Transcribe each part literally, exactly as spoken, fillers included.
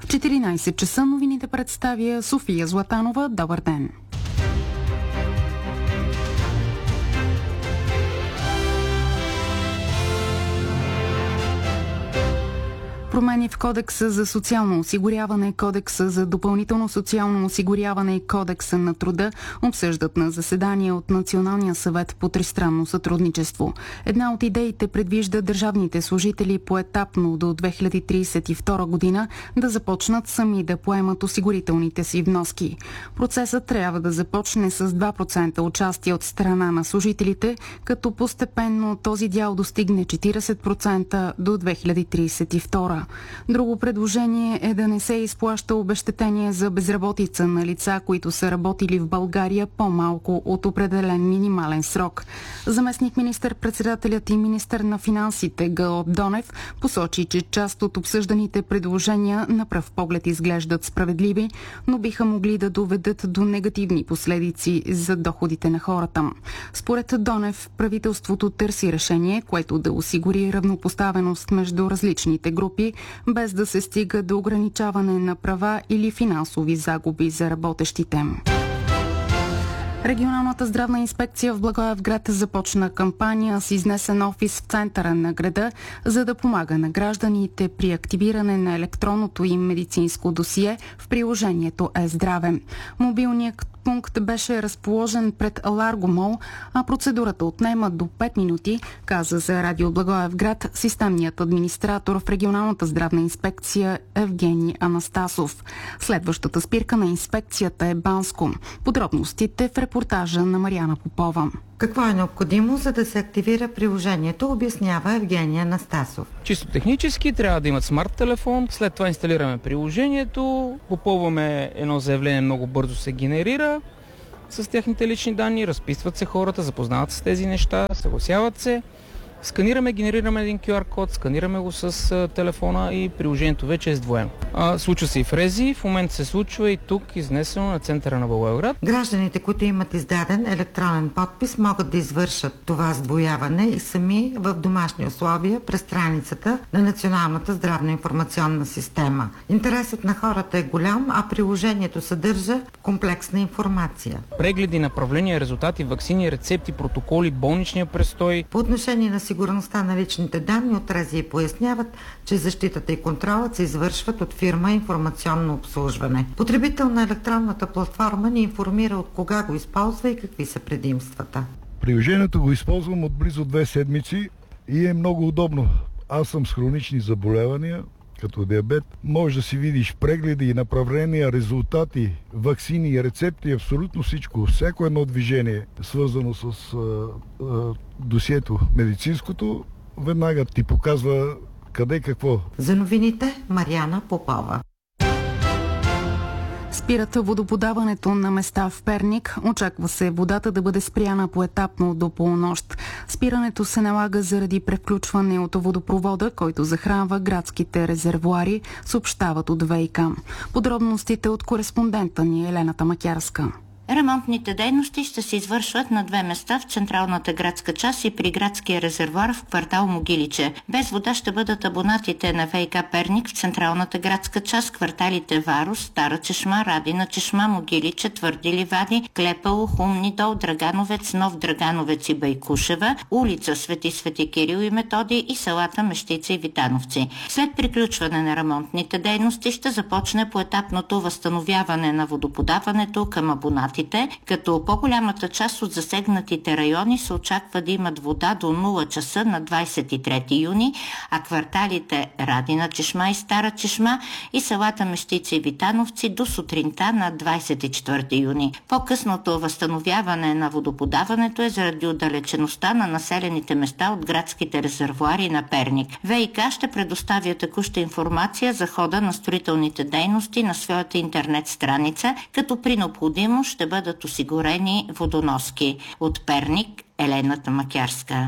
В четиринайсет часа новините представя София Златанова. Добър ден! Промени в Кодекса за социално осигуряване, Кодекса за допълнително социално осигуряване и Кодекса на труда обсъждат на заседание от Националния съвет по тристранно сътрудничество. Една от идеите предвижда държавните служители поетапно до две хиляди трийсет и втора година да започнат сами да поемат осигурителните си вноски. Процесът трябва да започне с два процента участие от страна на служителите, като постепенно този дял достигне четирийсет процента до две хиляди трийсет и втора. Друго предложение е да не се изплаща обезщетение за безработица на лица, които са работили в България по-малко от определен минимален срок. Заместник министър-председателят и министър на финансите Гълъб Донев посочи, че част от обсъжданите предложения на пръв поглед изглеждат справедливи, но биха могли да доведат до негативни последици за доходите на хората. Според Донев, правителството търси решение, което да осигури равнопоставеност между различните групи, без да се стига до ограничаване на права или финансови загуби за работещите. Регионалната здравна инспекция в Благоевград започна кампания с изнесен офис в центъра на града, за да помага на гражданите при активиране на електронното им медицинско досие в приложението Е-здраве. Мобилният пункт беше разположен пред Ларго Мол, а процедурата отнема до пет минути, каза за Радио Благоевград системният администратор в регионалната здравна инспекция Евгений Анастасов. Следващата спирка на инспекцията е Банско. Подробностите в репортажа на Мариана Попова. Какво е необходимо, за да се активира приложението, обяснява Евгений Анастасов. Чисто технически трябва да имат смарт телефон, след това инсталираме приложението, попълваме едно заявление, много бързо се генерира с техните лични данни, разписват се хората, запознават с тези неща, съгласяват се. Сканираме, генерираме един кю ар код, сканираме го с а, телефона и приложението вече е сдвоено. А, случва се и в Рези, в момента се случва и тук, изнесено на центъра на Благоевград. Гражданите, които имат издаден електронен подпис, могат да извършат това сдвояване и сами в домашни условия през страницата на Националната здравна информационна система. Интересът на хората е голям, а приложението съдържа комплексна информация. Прегледи, направления, резултати, ваксини, рецепти, протоколи, болничния престой. По отношение на сигурността на личните данни от Рези поясняват, че защитата и контролът се извършват от фирма Информационно обслужване. Потребител на електронната платформа ни информира от кога го използва и какви са предимствата. Приложението го използвам от близо две седмици и е много удобно. Аз съм с хронични заболявания, като диабет. Може да си видиш прегледи, направления, резултати, ваксини, рецепти, абсолютно всичко. Всяко едно движение, свързано с а, а, досието медицинското, веднага ти показва къде какво. За новините Мариана Попова. Спират водоподаването на места в Перник. Очаква се водата да бъде спряна поетапно до полунощ. Спирането се налага заради превключване от водопровода, който захранва градските резервоари, съобщават от ВиК. Подробностите от кореспондента ни Елената Макярска. Ремонтните дейности ще се извършват на две места в централната градска част и при градския резервоар в квартал Могиличе. Без вода ще бъдат абонатите на ВиК Перник в централната градска част, кварталите Варус, Стара чешма, Радина чешма, Могиличе, Твърди ливади, Клепало, Хумни дол, Драгановец, Нов Драгановец и Байкушева, улица Свети Свети Кирил и Методи и селата Мещица и Витановци. След приключване на ремонтните дейности ще започне поетапното възстановяване на водоподаването към абонатите, като по-голямата част от засегнатите райони се очаква да имат вода до нула часа на двадесет и трети юни, а кварталите Радина чешма и Стара чешма и селата Мещица и Витановци до сутринта на двадесет и четвърти юни. По-късното възстановяване на водоподаването е заради отдалечеността на населените места от градските резервоари на Перник. ВиК ще предоставя текуща информация за хода на строителните дейности на своята интернет страница, като при необходимост ще бъдат осигурени водоноски. От Перник, Елената Макярска.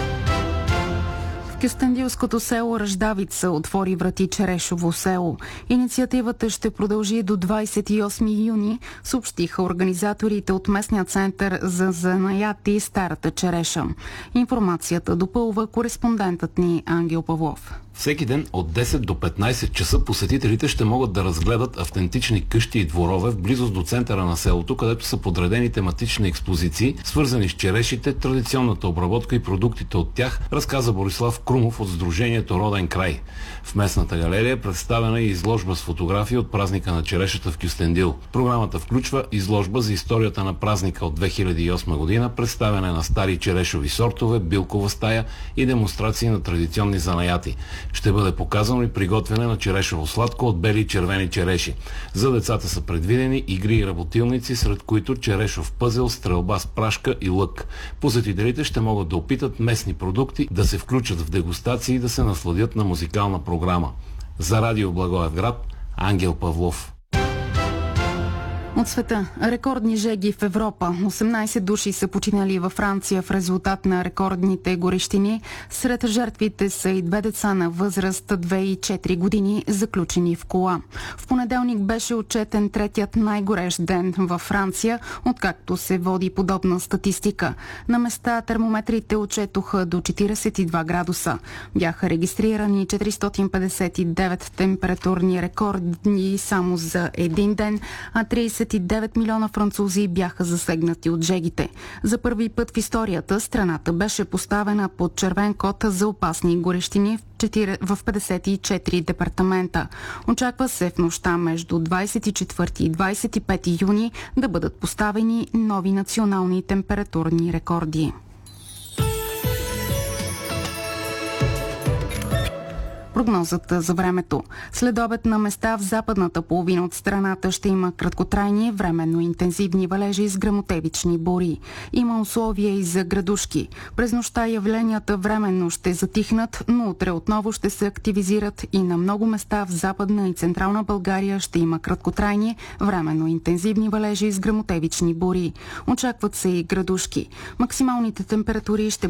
В Кюстендилското село Ръждавица отвори врати Черешово село. Инициативата ще продължи до двадесет и осми юни, съобщиха организаторите от местния център за занаяти Старата Череша. Информацията допълва кореспондентът ни Ангел Павлов. Всеки ден от десет до петнайсет часа посетителите ще могат да разгледат автентични къщи и дворове в близост до центъра на селото, където са подредени тематични експозиции, свързани с черешите, традиционната обработка и продуктите от тях, разказа Борислав Крумов от Сдружението Роден край. В местната галерия е представена и изложба с фотографии от празника на черешата в Кюстендил. Програмата включва изложба за историята на празника от две хиляди и осма година, представяне на стари черешови сортове, билкова стая и демонстрации на традиционни занаяти. Ще бъде показано и приготвяне на черешово сладко от бели и червени череши. За децата са предвидени игри и работилници, сред които черешов пъзел, стрелба с прашка и лък. Посетителите ще могат да опитат местни продукти, да се включат в дегустации и да се насладят на музикална програма. За Радио Благоевград, Ангел Павлов. От света. Рекордни жеги в Европа. осемнайсет души са починали във Франция в резултат на рекордните горещини. Сред жертвите са и две деца на възраст две и четири години, заключени в кола. В понеделник беше отчетен третият най-горещ ден във Франция, откакто се води подобна статистика. На места термометрите отчетоха до четирийсет и два градуса. Бяха регистрирани четиристотин петдесет и девет температурни рекорди само за един ден, а трийсет и девет милиона французи бяха засегнати от жегите. За първи път в историята страната беше поставена под червен код за опасни горещини в петдесет и четири департамента. Очаква се в нощта между двайсет и четвърти и двайсет и пети юни да бъдат поставени нови национални температурни рекорди. Прогнозата за времето. След обед на места в западната половина от страната ще има краткотрайни, временно интензивни валежи с гръмотевични бури. Има условия и за градушки. През нощта явленията временно ще затихнат, но утре отново ще се активизират и на много места в западна и централна България ще има краткотрайни, временно интензивни валежи с гръмотевични бури. Очакват се и градушки. Максималните температури ще